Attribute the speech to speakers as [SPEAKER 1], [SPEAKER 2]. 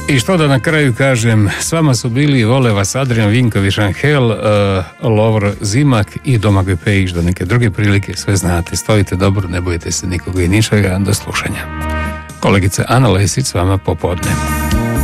[SPEAKER 1] I što da na kraju kažem, s vama su bili, vole vas Adrian Vinković, Angel, Lovro Zimak i Domagoj Pejić. Do neke druge prilike, sve znate, stojite dobro, ne bojite se nikoga i ničega, do slušanja. Kolegica Ana Lesić s vama popodne.